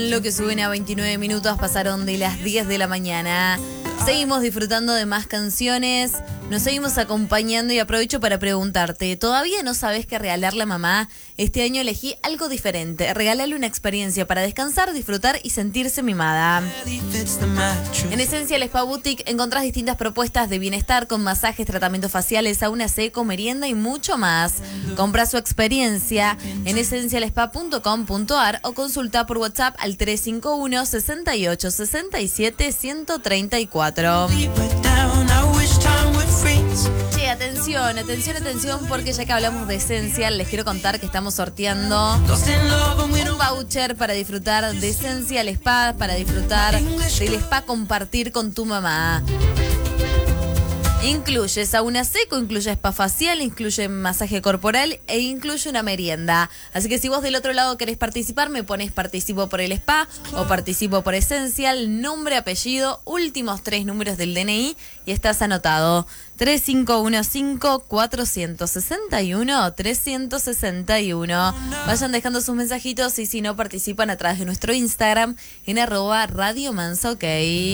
Lo que suben a 29 minutos, pasaron de las 10 de la mañana. Seguimos disfrutando de más canciones, nos seguimos acompañando y aprovecho para preguntarte, ¿todavía no sabes qué regalarle a mamá? Este año elegí algo diferente, regálale una experiencia para descansar, disfrutar y sentirse mimada. En Esencial Spa Boutique encontrás distintas propuestas de bienestar con masajes, tratamientos faciales, sauna seco, merienda y mucho más. Compra su experiencia en esencialspa.com.ar o consulta por WhatsApp al 351 68 67 134. Che, atención, porque ya que hablamos de Esencial, les quiero contar que estamos sorteando un voucher para disfrutar de Esencial Spa, para disfrutar del spa compartir con tu mamá. Incluye sauna seco, incluye spa facial, incluye masaje corporal e incluye una merienda. Así que si vos del otro lado querés participar, me pones participo por el spa o participo por Esencial, nombre, apellido, últimos 3 números del DNI y estás anotado. 3515-461-361. Vayan dejando sus mensajitos y si no participan a través de nuestro Instagram en @Radio Mansa OK.